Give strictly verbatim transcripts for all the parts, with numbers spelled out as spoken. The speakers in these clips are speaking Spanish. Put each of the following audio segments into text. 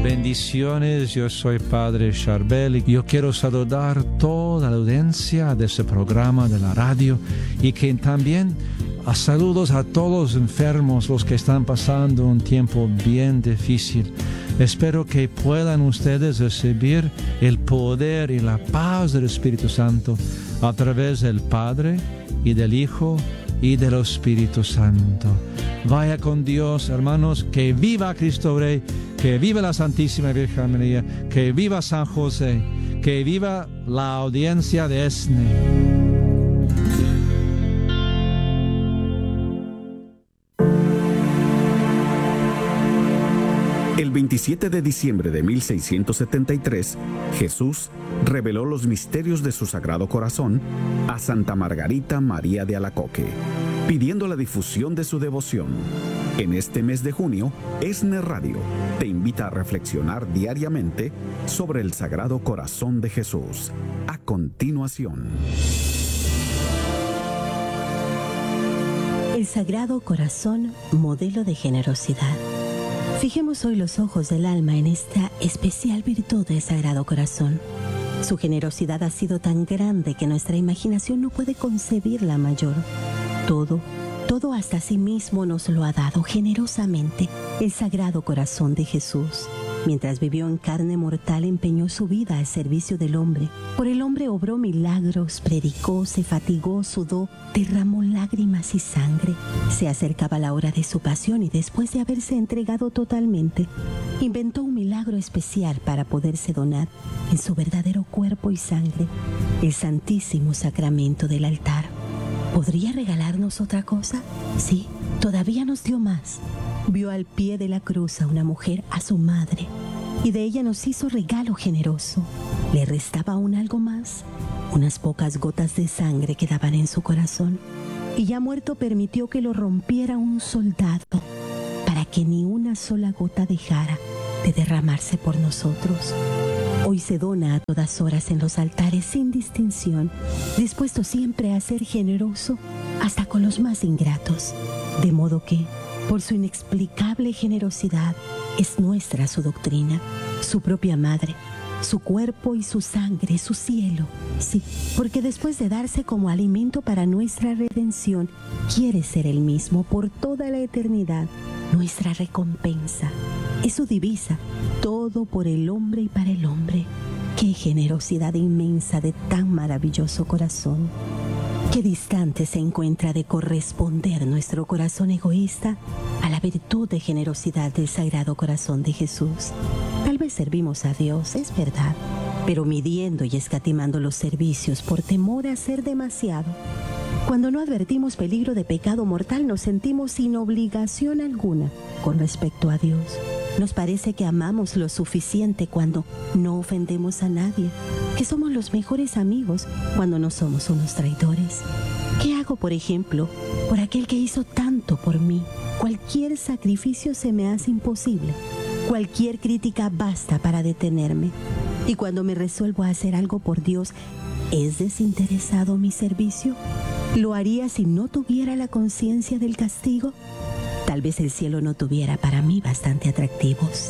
Bendiciones, yo soy Padre Charbel y yo quiero saludar toda la audiencia de este programa de la radio y que también a saludos a todos los enfermos, los que están pasando un tiempo bien difícil. Espero que puedan ustedes recibir el poder y la paz del Espíritu Santo a través del Padre y del Hijo y del Espíritu Santo. Vaya con Dios, hermanos, que viva Cristo Rey, que viva la Santísima Virgen María, que viva San José, que viva la audiencia de ESNE. El veintisiete de diciembre de mil seiscientos setenta y tres, Jesús reveló los misterios de su Sagrado Corazón a Santa Margarita María de Alacoque, pidiendo la difusión de su devoción. En este mes de junio, ESNE Radio te invita a reflexionar diariamente sobre el Sagrado Corazón de Jesús. A continuación. El Sagrado Corazón, modelo de generosidad. Fijemos hoy los ojos del alma en esta especial virtud del Sagrado Corazón. Su generosidad ha sido tan grande que nuestra imaginación no puede concebirla mayor. Todo, todo hasta sí mismo nos lo ha dado generosamente el Sagrado Corazón de Jesús. Mientras vivió en carne mortal, empeñó su vida al servicio del hombre. Por el hombre obró milagros, predicó, se fatigó, sudó, derramó lágrimas y sangre. Se acercaba la hora de su pasión y después de haberse entregado totalmente, inventó un milagro especial para poderse donar en su verdadero cuerpo y sangre, el Santísimo Sacramento del altar. ¿Podría regalarnos otra cosa? Sí, todavía nos dio más. Vio al pie de la cruz a una mujer, a su madre, y de ella nos hizo regalo generoso. ¿Le restaba aún algo más? Unas pocas gotas de sangre quedaban en su corazón, y ya muerto permitió que lo rompiera un soldado, para que ni una sola gota dejara de derramarse por nosotros. Hoy se dona a todas horas en los altares sin distinción, dispuesto siempre a ser generoso hasta con los más ingratos, de modo que, por su inexplicable generosidad, es nuestra su doctrina, su propia madre, su cuerpo y su sangre, su cielo. Sí, porque después de darse como alimento para nuestra redención, quiere ser el mismo por toda la eternidad, nuestra recompensa. Es su divisa, todo por el hombre y para el hombre. ¡Qué generosidad inmensa de tan maravilloso corazón! Qué distante se encuentra de corresponder nuestro corazón egoísta a la virtud de generosidad del Sagrado Corazón de Jesús. Tal vez servimos a Dios, es verdad, pero midiendo y escatimando los servicios por temor a ser demasiado. Cuando no advertimos peligro de pecado mortal, nos sentimos sin obligación alguna con respecto a Dios. Nos parece que amamos lo suficiente cuando no ofendemos a nadie, que somos los mejores amigos cuando no somos unos traidores. ¿Qué hago, por ejemplo, por aquel que hizo tanto por mí? Cualquier sacrificio se me hace imposible. Cualquier crítica basta para detenerme. Y cuando me resuelvo a hacer algo por Dios, ¿es desinteresado mi servicio? ¿Lo haría si no tuviera la conciencia del castigo? Tal vez el cielo no tuviera para mí bastante atractivos.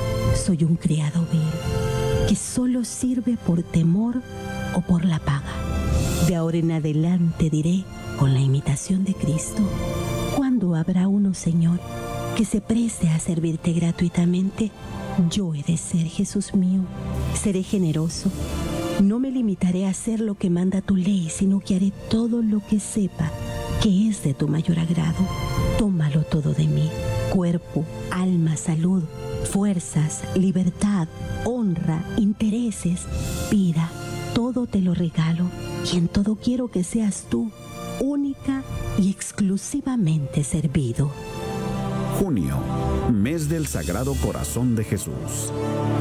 Soy un criado vil que solo sirve por temor o por la paga. De ahora en adelante diré, con la imitación de Cristo: ¿cuándo habrá uno, Señor, que se preste a servirte gratuitamente? Yo he de ser, Jesús mío. Seré generoso. No me limitaré a hacer lo que manda tu ley, sino que haré todo lo que sepa que es de tu mayor agrado. Tómalo todo de mí: cuerpo, alma, salud, fuerzas, libertad, honra, intereses, vida. Todo te lo regalo, y en todo quiero que seas tú, única y exclusivamente servido. Junio, mes del Sagrado Corazón de Jesús.